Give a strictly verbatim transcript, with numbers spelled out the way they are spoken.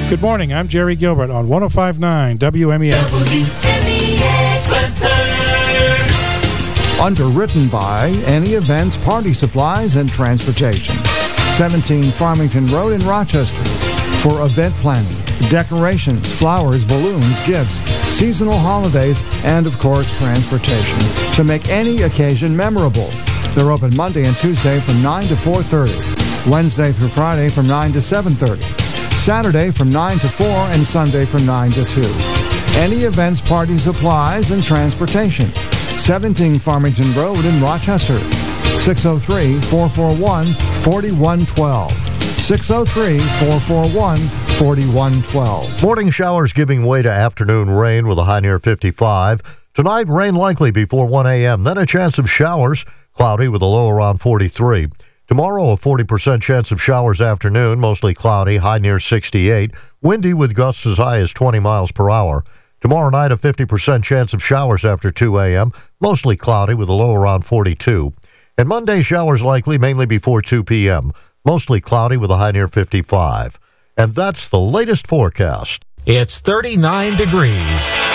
Good morning, I'm Jerry Gilbert on one oh five point nine W M E X. W M E X weather. Underwritten by Any Events, Party Supplies, and Transportation. seventeen Farmington Road in Rochester. For event planning, decorations, flowers, balloons, gifts, seasonal holidays, and of course, transportation. To make any occasion memorable. They're open Monday and Tuesday from nine to four thirty. Wednesday through Friday from nine to seven thirty. Saturday from nine to four and Sunday from nine to two. Any events, party supplies, and transportation. seventeen Farmington Road in Rochester. six oh three, four four one, four one one two. six oh three, four four one, four one one two. Morning showers giving way to afternoon rain with a high near fifty-five. Tonight, rain likely before one a.m. Then a chance of showers, cloudy with a low around forty-three. Tomorrow, a forty percent chance of showers afternoon, mostly cloudy, high near sixty-eight. Windy with gusts as high as twenty miles per hour. Tomorrow night, a fifty percent chance of showers after two a.m., mostly cloudy with a low around forty-two. And Monday, showers likely mainly before two p.m., mostly cloudy with a high near fifty-five. And that's the latest forecast. It's thirty-nine degrees.